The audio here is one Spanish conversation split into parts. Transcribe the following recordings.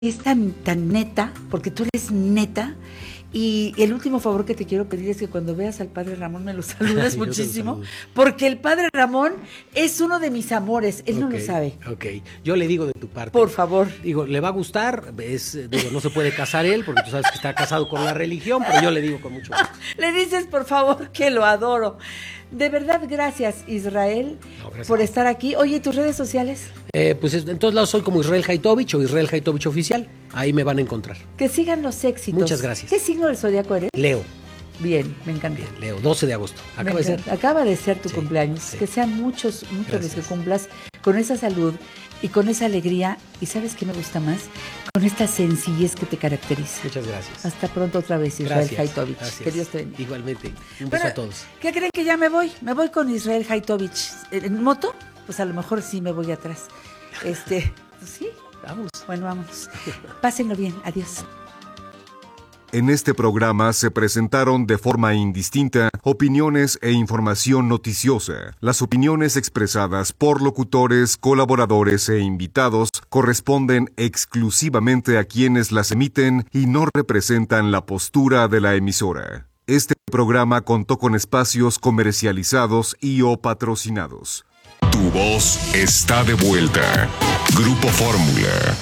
es tan neta, porque tú eres neta. Y el último favor que te quiero pedir es que cuando veas al padre Ramón me lo saludes muchísimo, porque el padre Ramón es uno de mis amores, él no lo sabe. Ok, yo le digo de tu parte. Por favor. Digo, le va a gustar, no se puede casar él, porque tú sabes que está casado con la religión, pero yo le digo con mucho gusto. Le dices, por favor, que lo adoro. De verdad, gracias, Israel, por estar aquí. Oye, ¿tus redes sociales? Pues en todos lados soy como Israel Haitovich o Israel Haitovich Oficial. Ahí me van a encontrar. Que sigan los éxitos. Muchas gracias. ¿Qué signo del zodiaco eres? Leo. Bien, me encanta. Bien, Leo, 12 de agosto. Acaba de ser tu cumpleaños. Sí. Que sean muchos los que cumplas con esa salud y con esa alegría. ¿Y sabes qué me gusta más? Con esta sencillez que te caracteriza. Muchas gracias. Hasta pronto otra vez, Israel Haitovich. Que Dios te bendiga. Igualmente. Un beso a todos. ¿Qué creen que ya me voy? Me voy con Israel Haitovich. ¿En moto? Pues a lo mejor sí me voy atrás. Pues sí. Vamos. Bueno, vámonos. Pásenlo bien. Adiós. En este programa se presentaron de forma indistinta opiniones e información noticiosa. Las opiniones expresadas por locutores, colaboradores e invitados corresponden exclusivamente a quienes las emiten y no representan la postura de la emisora. Este programa contó con espacios comercializados y o patrocinados. Tu voz está de vuelta. Grupo Fórmula.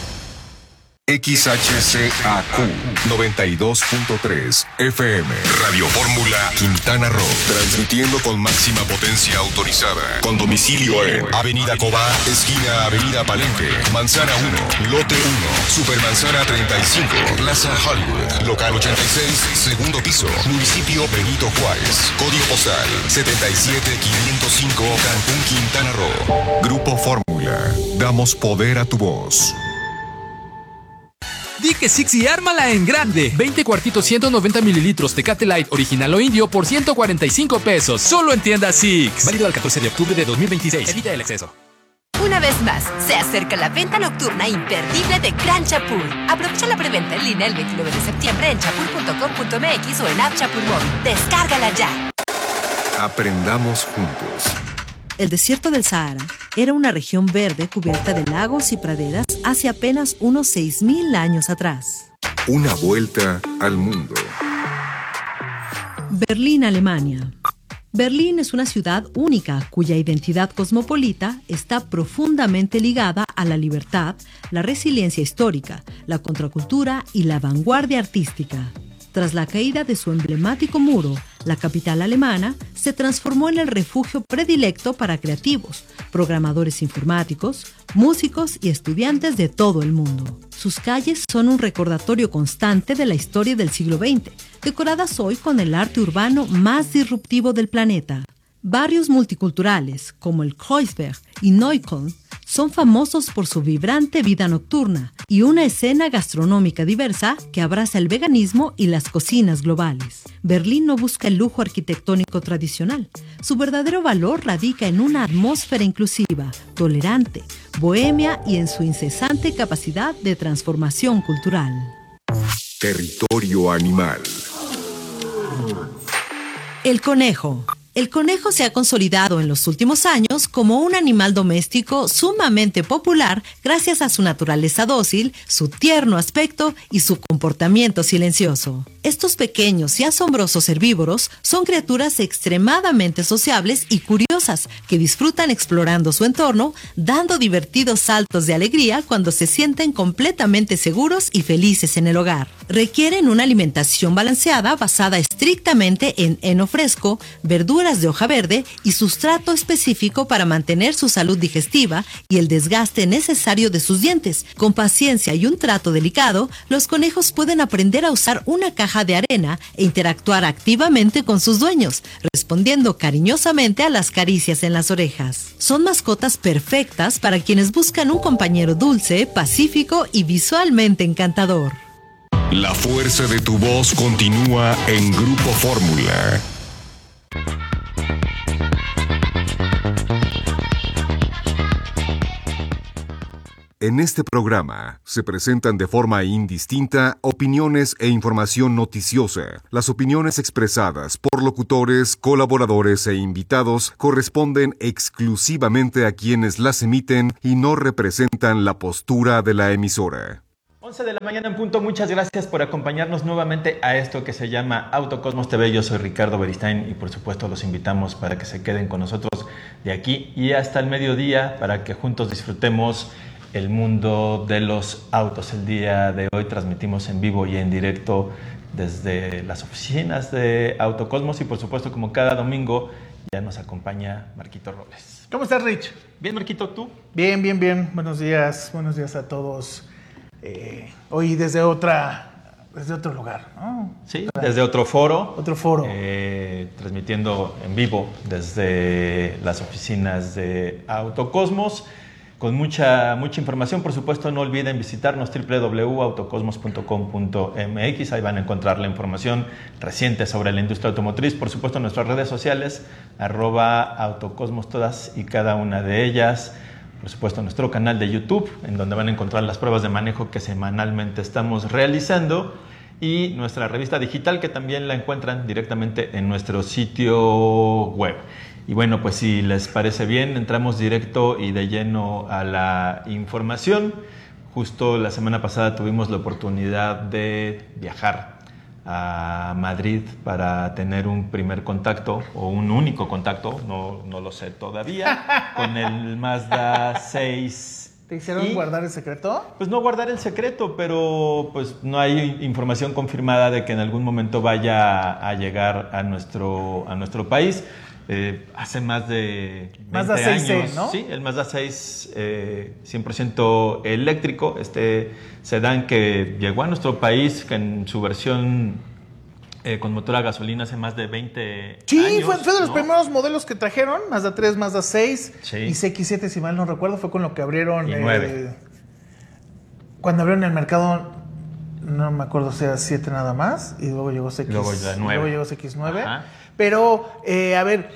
XHCAQ 92.3 FM Radio Fórmula Quintana Roo, transmitiendo con máxima potencia autorizada, con domicilio en Avenida Cobá, esquina Avenida Palenque, Manzana 1, Lote 1, Supermanzana 35, Plaza Hollywood, local 86, segundo piso, municipio Benito Juárez, código postal 77505, Cancún, Quintana Roo. Grupo Fórmula, damos poder a tu voz. Di que Six y ármala en grande. 20 cuartitos 190 mililitros Tecate Light original o indio por 145 pesos. Solo en tienda Six. Válido al 14 de octubre de 2026. Evita el exceso. Una vez más, se acerca la venta nocturna imperdible de Gran Chapur. Aprovecha la preventa en línea el 29 de septiembre en chapur.com.mx o en App Chapur Móvil. Descárgala ya. Aprendamos juntos. El desierto del Sahara era una región verde cubierta de lagos y praderas hace apenas unos 6,000 años atrás. Una vuelta al mundo. Berlín, Alemania. Berlín es una ciudad única cuya identidad cosmopolita está profundamente ligada a la libertad, la resiliencia histórica, la contracultura y la vanguardia artística. Tras la caída de su emblemático muro, la capital alemana se transformó en el refugio predilecto para creativos, programadores informáticos, músicos y estudiantes de todo el mundo. Sus calles son un recordatorio constante de la historia del siglo XX, decoradas hoy con el arte urbano más disruptivo del planeta. Barrios multiculturales como el Kreuzberg y Neukölln son famosos por su vibrante vida nocturna y una escena gastronómica diversa que abraza el veganismo y las cocinas globales. Berlín no busca el lujo arquitectónico tradicional. Su verdadero valor radica en una atmósfera inclusiva, tolerante, bohemia y en su incesante capacidad de transformación cultural. Territorio animal. El conejo. El conejo se ha consolidado en los últimos años como un animal doméstico sumamente popular gracias a su naturaleza dócil, su tierno aspecto y su comportamiento silencioso. Estos pequeños y asombrosos herbívoros son criaturas extremadamente sociables y curiosas que disfrutan explorando su entorno, dando divertidos saltos de alegría cuando se sienten completamente seguros y felices en el hogar. Requieren una alimentación balanceada basada estrictamente en heno fresco, verduras de hoja verde y sustrato específico para mantener su salud digestiva y el desgaste necesario de sus dientes. Con paciencia y un trato delicado, los conejos pueden aprender a usar una caja de arena e interactuar activamente con sus dueños, respondiendo cariñosamente a las caricias en las orejas. Son mascotas perfectas para quienes buscan un compañero dulce, pacífico y visualmente encantador. La fuerza de tu voz continúa en Grupo Fórmula. En este programa se presentan de forma indistinta opiniones e información noticiosa. Las opiniones expresadas por locutores, colaboradores e invitados corresponden exclusivamente a quienes las emiten y no representan la postura de la emisora. 11 de la mañana en punto, muchas gracias por acompañarnos nuevamente a esto que se llama Autocosmos TV. Yo soy Ricardo Beristain y por supuesto los invitamos para que se queden con nosotros de aquí y hasta el mediodía para que juntos disfrutemos el mundo de los autos. El día de hoy transmitimos en vivo y en directo desde las oficinas de Autocosmos y por supuesto como cada domingo ya nos acompaña Marquito Robles. ¿Cómo estás, Rich? Bien, Marquito, ¿tú? Bien. Buenos días a todos. Hoy desde otro lugar, ¿no? Sí, desde otro foro. Transmitiendo en vivo desde las oficinas de Autocosmos. Con mucha información, por supuesto, no olviden visitarnos www.autocosmos.com.mx. Ahí van a encontrar la información reciente sobre la industria automotriz. Por supuesto, nuestras redes sociales, @autocosmos, todas y cada una de ellas. Por supuesto, nuestro canal de YouTube, en donde van a encontrar las pruebas de manejo que semanalmente estamos realizando. Y nuestra revista digital, que también la encuentran directamente en nuestro sitio web. Y bueno, pues si les parece bien, entramos directo y de lleno a la información. Justo la semana pasada tuvimos la oportunidad de viajar a Madrid para tener un primer contacto, o un único contacto, no lo sé todavía, con el Mazda 6. ¿Te hicieron guardar el secreto? Pues no guardar el secreto, pero pues no hay información confirmada de que en algún momento vaya a llegar a nuestro país. Hace más de 20 Mazda 6, años, ¿no? Sí, el Mazda 6 100% eléctrico, este sedán que llegó a nuestro país en su versión con motor a gasolina hace más de 20 años. Sí, fue de los primeros modelos que trajeron, Mazda 3, Mazda 6 sí. Y CX-7, si mal no recuerdo, fue con lo que abrieron. Y 9. Cuando abrieron el mercado, no me acuerdo si era 7 nada más, y luego llegó CX9. Luego llegó CX9. Ajá. Pero, a ver,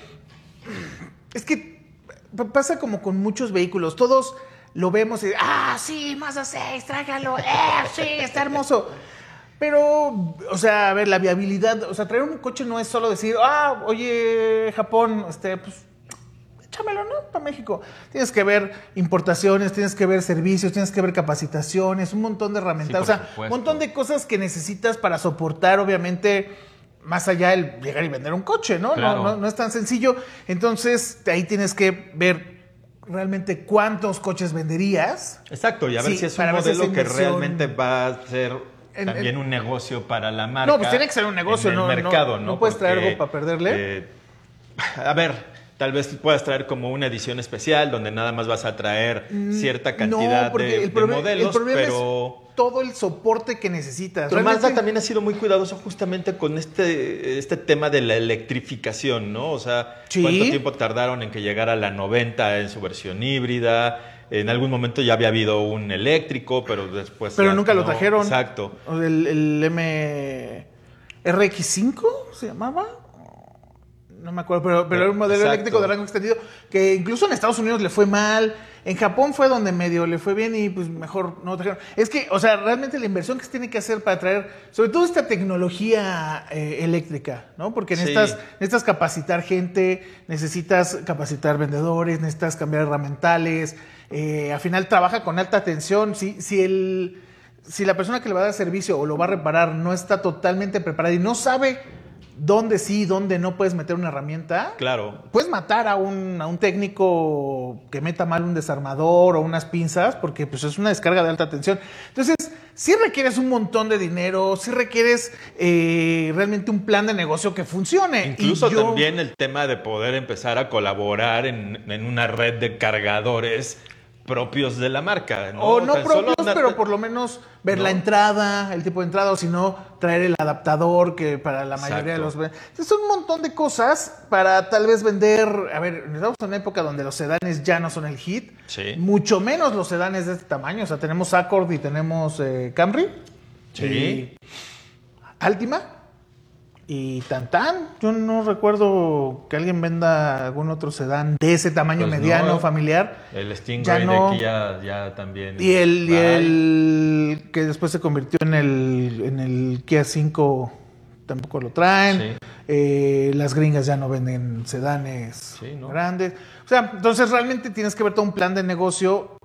es que pasa como con muchos vehículos. Todos lo vemos y, sí, Mazda 6, tráigalo, sí, está hermoso. Pero, o sea, a ver, la viabilidad, o sea, traer un coche no es solo decir, oye, Japón, pues, échamelo, ¿no? Para México. Tienes que ver importaciones, tienes que ver servicios, tienes que ver capacitaciones, un montón de herramientas, sí, o sea, un montón de cosas que necesitas para soportar, obviamente, más allá del llegar y vender un coche, ¿no? Claro. No es tan sencillo. Entonces, ahí tienes que ver realmente cuántos coches venderías. Exacto, y a ver si es un modelo que realmente va a ser también un negocio para la marca. No, pues tiene que ser un negocio, en el mercado, ¿no? No puedes traer algo para perderle. A ver, tal vez puedas traer como una edición especial donde nada más vas a traer cierta cantidad de modelos, pero es todo el soporte que necesitas. Pero Mazda también ha sido muy cuidadoso justamente con este tema de la electrificación, ¿no? O sea, sí. ¿Cuánto tiempo tardaron en que llegara la 90 en su versión híbrida? En algún momento ya había habido un eléctrico, pero después... Pero nunca lo trajeron. Exacto. El RX5 se llamaba. No me acuerdo, pero era un modelo eléctrico de rango extendido que incluso en Estados Unidos le fue mal. En Japón fue donde medio le fue bien y pues mejor no trajeron. Es que, o sea, realmente la inversión que se tiene que hacer para traer, sobre todo esta tecnología eléctrica, ¿no? Porque necesitas capacitar gente, necesitas capacitar vendedores, necesitas cambiar herramientales. Al final trabaja con alta tensión. Si la persona que le va a dar servicio o lo va a reparar no está totalmente preparada y no sabe dónde sí y dónde no puedes meter una herramienta, claro, puedes matar a un técnico que meta mal un desarmador o unas pinzas, porque pues es una descarga de alta tensión. Entonces, sí requieres un montón de dinero, sí requieres realmente un plan de negocio que funcione. Incluso también el tema de poder empezar a colaborar en una red de cargadores propios de la marca, ¿no? O no propios, pero por lo menos ver la entrada, el tipo de entrada, o si no, traer el adaptador que para la mayoría de los... Entonces, un montón de cosas para tal vez vender... A ver, estamos en una época donde los sedanes ya no son el hit, mucho menos los sedanes de este tamaño. O sea, tenemos Accord y tenemos Camry, y Altima, y Tantán. Yo no recuerdo que alguien venda algún otro sedán de ese tamaño, pues mediano, familiar. El Stingray de aquí ya también. Y el que después se convirtió en el Kia 5 tampoco lo traen. Las gringas ya no venden sedanes grandes. O sea, entonces realmente tienes que ver todo un plan de negocio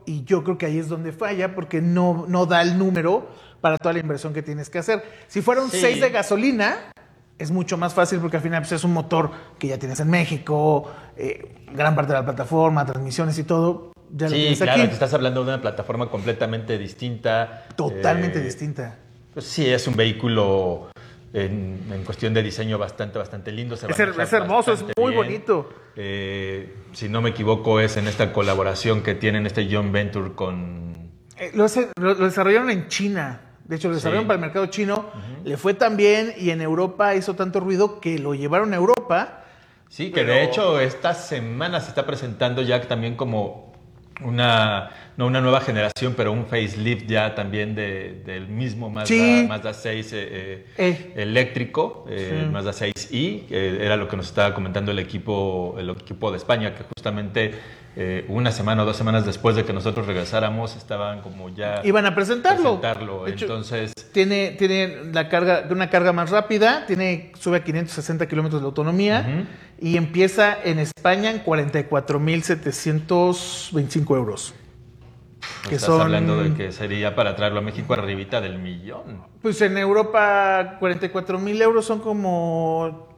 y yo creo que ahí es donde falla porque no da el número para toda la inversión que tienes que hacer. Si fuera un 6 de gasolina, es mucho más fácil porque al final pues, es un motor que ya tienes en México, gran parte de la plataforma, transmisiones y todo, ya lo tienes claro, aquí. te estás hablando de una plataforma completamente distinta. Totalmente distinta. Pues sí, es un vehículo en cuestión de diseño bastante lindo. Es hermoso, es muy bonito. Si no me equivoco, es en esta colaboración que tienen este joint venture con... Lo desarrollaron en China. De hecho, lo desarrollaron para el mercado chino. Le fue tan bien y en Europa hizo tanto ruido que lo llevaron a Europa. Sí, que de hecho esta semana se está presentando ya también como no una nueva generación, pero un facelift ya también del mismo Mazda 6 eléctrico, Mazda 6i, era lo que nos estaba comentando el equipo de España, que justamente una semana o 2 semanas después de que nosotros regresáramos estaban como ya... Iban a presentarlo. De hecho, entonces... Tiene una carga más rápida, sube a 560 kilómetros de autonomía y empieza en España en 44,725 euros. Estás hablando de que sería para traerlo a México arribita del millón. Pues en Europa 44,000 euros son como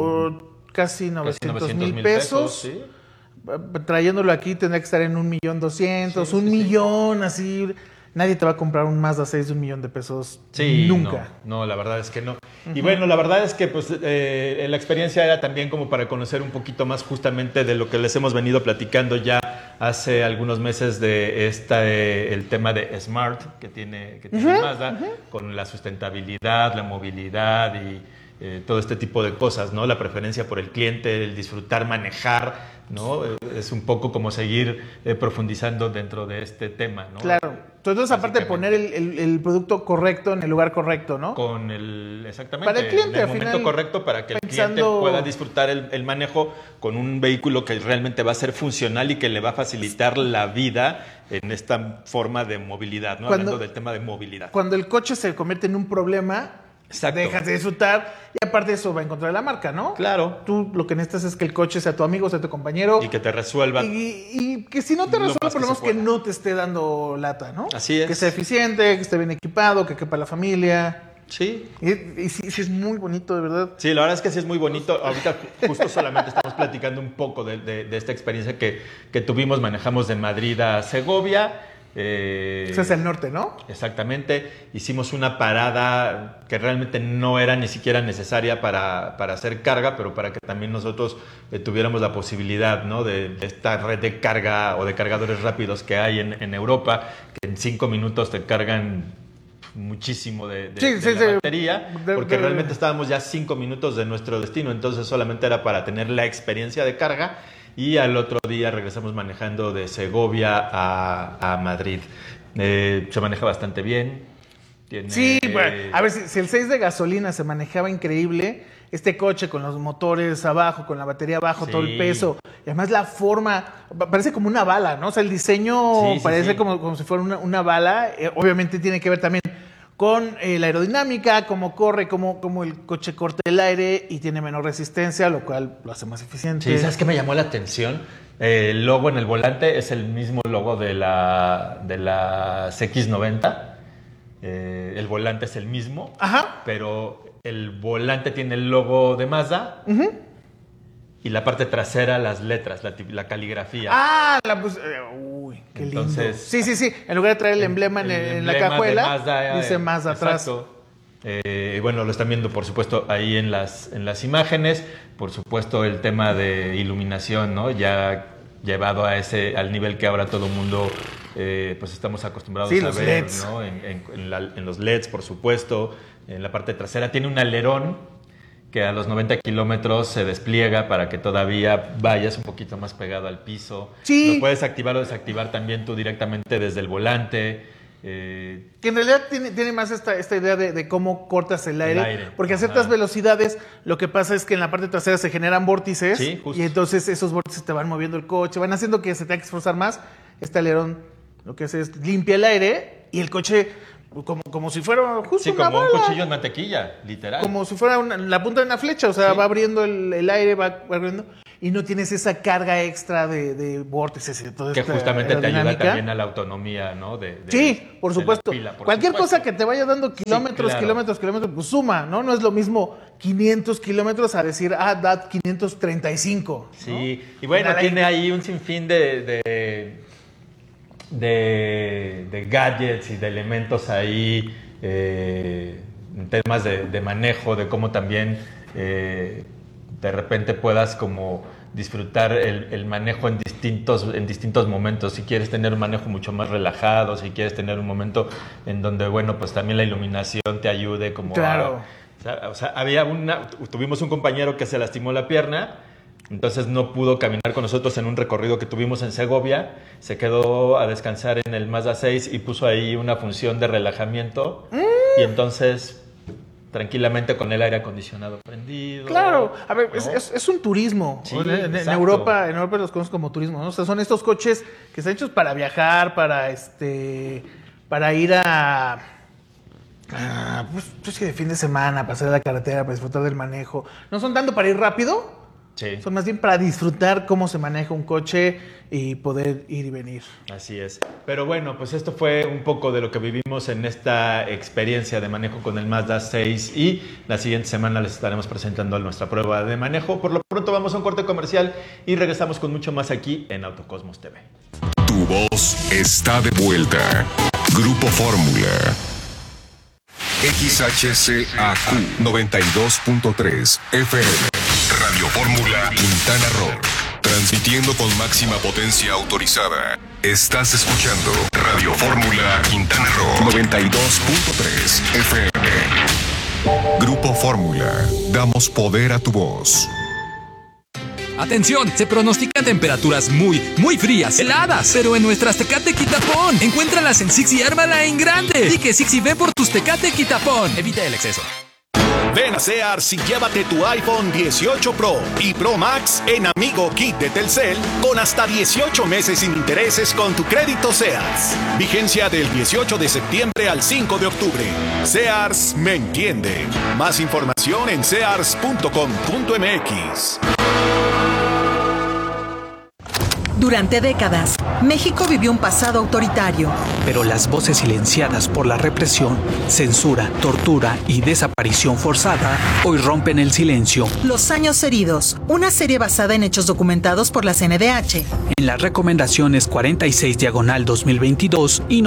casi 900,000 pesos. ¿Sí? Trayéndolo aquí tendría que estar en 1,200,000, un millón, así. Nadie te va a comprar un Mazda 6 de $1 millón nunca. No, la verdad es que no. Y bueno, la verdad es que pues la experiencia era también como para conocer un poquito más justamente de lo que les hemos venido platicando ya hace algunos meses de el tema de Smart que tiene Mazda, con la sustentabilidad, la movilidad y todo este tipo de cosas, ¿no? La preferencia por el cliente, el disfrutar, manejar, ¿no? Es un poco como seguir profundizando dentro de este tema, ¿no? Claro. Entonces, aparte de poner el producto correcto en el lugar correcto, ¿no? Exactamente. Para el cliente, en el momento correcto para que el cliente pueda disfrutar el manejo con un vehículo que realmente va a ser funcional y que le va a facilitar la vida en esta forma de movilidad, ¿no? Hablando del tema de movilidad. Cuando el coche se convierte en un problema... Exacto. Dejas de disfrutar y aparte de eso va en contra de la marca, ¿no? Claro. Tú lo que necesitas es que el coche sea tu amigo, sea tu compañero. Y que te resuelva. Y que si no te resuelve, por lo menos que no te esté dando lata, ¿no? Así es. Que sea eficiente, que esté bien equipado, que quepa la familia. Sí. Y sí es muy bonito, de verdad. Sí, la verdad es que sí es muy bonito. Ahorita justo solamente estamos platicando un poco de esta experiencia que tuvimos. Manejamos de Madrid a Segovia. Ese es el norte, ¿no? Exactamente. Hicimos una parada que realmente no era ni siquiera necesaria para hacer carga, pero para que también nosotros tuviéramos la posibilidad, ¿no? de esta red de carga o de cargadores rápidos que hay en Europa, que en 5 minutos te cargan muchísimo de la batería, porque realmente estábamos ya 5 minutos de nuestro destino, entonces solamente era para tener la experiencia de carga. Y al otro día regresamos manejando de Segovia a Madrid. Se maneja bastante bien. Sí, bueno, a ver, si el 6 de gasolina se manejaba increíble, este coche con los motores abajo, con la batería abajo, todo el peso, y además la forma, parece como una bala, ¿no? O sea, el diseño parece como si fuera una bala. Obviamente tiene que ver también con la aerodinámica, cómo corre, cómo el coche corta el aire y tiene menor resistencia, lo cual lo hace más eficiente. Sí, ¿sabes qué me llamó la atención? El logo en el volante es el mismo logo de la CX-90. El volante es el mismo, pero el volante tiene el logo de Mazda. Y la parte trasera, las letras, la caligrafía. Uy, qué Entonces, lindo. Sí. En lugar de traer el emblema en la cajuela, Mazda, dice Mazda atrás. Bueno, lo están viendo, por supuesto, ahí en las imágenes. Por supuesto, el tema de iluminación, ¿no? Ya llevado al nivel que ahora todo el mundo pues estamos acostumbrados a ver, LEDs. ¿no? En los LEDs, por supuesto. En la parte trasera tiene un alerón que a los 90 kilómetros se despliega para que todavía vayas un poquito más pegado al piso. Sí. Lo puedes activar o desactivar también tú directamente desde el volante. Que en realidad tiene más esta idea de cómo cortas el aire. Porque a ciertas velocidades lo que pasa es que en la parte trasera se generan vórtices. Sí, justo. Y entonces esos vórtices te van moviendo el coche, van haciendo que se tenga que esforzar más. Este alerón lo que hace es limpia el aire y el coche... Como si fuera justo una como bola. un cuchillo en mantequilla, literal. Como si fuera la punta de una flecha, o sea, va abriendo el aire, va abriendo. y no tienes esa carga extra de vórtices y de todo esto. Que justamente te ayuda también a la autonomía, ¿no? Sí, por supuesto. Cualquier cosa que te vaya dando kilómetros, sí, claro. kilómetros, pues suma, ¿no? No es lo mismo 500 kilómetros a decir, da 535. ¿no? Sí, y bueno, tiene ahí un sinfín de gadgets y de elementos ahí, en temas de manejo, de cómo también de repente puedas como disfrutar el manejo en distintos momentos. Si quieres tener un manejo mucho más relajado, si quieres tener un momento en donde, bueno, pues también la iluminación te ayude como claro. O sea, tuvimos un compañero que se lastimó la pierna, entonces no pudo caminar con nosotros en un recorrido que tuvimos en Segovia, se quedó a descansar en el Mazda 6 y puso ahí una función de relajamiento y entonces tranquilamente con el aire acondicionado prendido. Claro, a ver, ¿no? es un turismo. Sí, en Europa los conocen como turismo, ¿no? O sea, son estos coches que están hechos para viajar, para ir a pues que de fin de semana, pasar a la carretera, para disfrutar del manejo. No son tanto para ir rápido. Sí. Son más bien para disfrutar cómo se maneja un coche y poder ir y venir. Así es. Pero bueno, pues esto fue un poco de lo que vivimos en esta experiencia de manejo con el Mazda 6 y la siguiente semana les estaremos presentando nuestra prueba de manejo. Por lo pronto vamos a un corte comercial y regresamos con mucho más aquí en Autocosmos TV. Tu voz está de vuelta. Grupo Fórmula. XHCAQ 92.3 FM. Radio Fórmula Quintana Roo. Transmitiendo con máxima potencia autorizada. Estás escuchando Radio Fórmula Quintana Roo 92.3 FM. Grupo Fórmula. Damos poder a tu voz. Atención, se pronostican temperaturas muy frías, heladas, pero en nuestras Tecate Quitapón. Encuéntralas en Six y ármala en grande. Y que Six y ve por tus Tecate Quitapón. Evita el exceso. Ven a Sears y llévate tu iPhone 18 Pro y Pro Max en Amigo Kit de Telcel con hasta 18 meses sin intereses con tu crédito Sears. Vigencia del 18 de septiembre al 5 de octubre. Sears me entiende. Más información en sears.com.mx. Durante décadas, México vivió un pasado autoritario. Pero las voces silenciadas por la represión, censura, tortura y desaparición forzada hoy rompen el silencio. Los años heridos, una serie basada en hechos documentados por la CNDH. En las recomendaciones 46/2022 y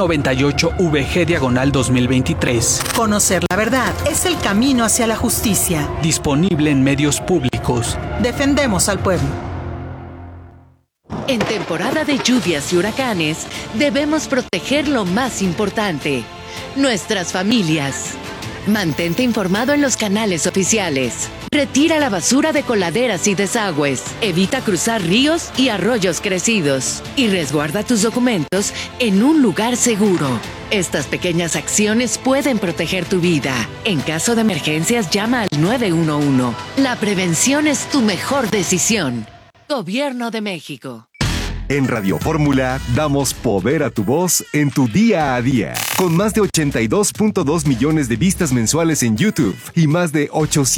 98VG/2023. Conocer la verdad es el camino hacia la justicia. Disponible en medios públicos. Defendemos al pueblo. En temporada de lluvias y huracanes, debemos proteger lo más importante, nuestras familias. Mantente informado en los canales oficiales. Retira la basura de coladeras y desagües. Evita cruzar ríos y arroyos crecidos. Y resguarda tus documentos en un lugar seguro. Estas pequeñas acciones pueden proteger tu vida. En caso de emergencias, llama al 911. La prevención es tu mejor decisión. Gobierno de México. En Radio Fórmula damos poder a tu voz en tu día a día. Con más de 82.2 millones de vistas mensuales en YouTube y más de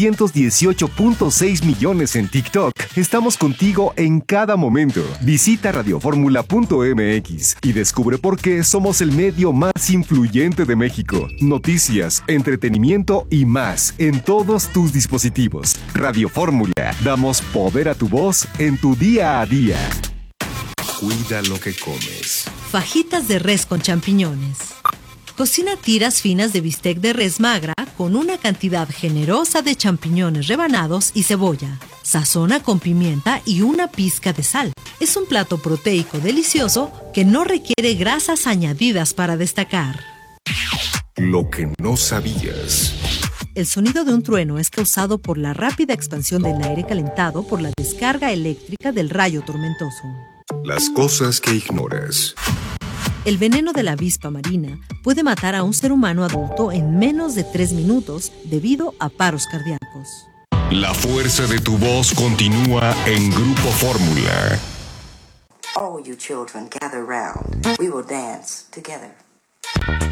818.6 millones en TikTok, estamos contigo en cada momento. Visita radioformula.mx y descubre por qué somos el medio más influyente de México. Noticias, entretenimiento y más en todos tus dispositivos. Radio Fórmula, damos poder a tu voz en tu día a día. Cuida lo que comes. Fajitas de res con champiñones. Cocina tiras finas de bistec de res magra con una cantidad generosa de champiñones rebanados y cebolla. Sazona con pimienta y una pizca de sal. Es un plato proteico delicioso que no requiere grasas añadidas para destacar. Lo que no sabías. El sonido de un trueno es causado por la rápida expansión del aire calentado por la descarga eléctrica del rayo tormentoso. Las cosas que ignoras. El veneno de la avispa marina puede matar a un ser humano adulto en menos de 3 minutos debido a paros cardíacos. La fuerza de tu voz continúa en Grupo Fórmula. All you children gather round. We will dance together.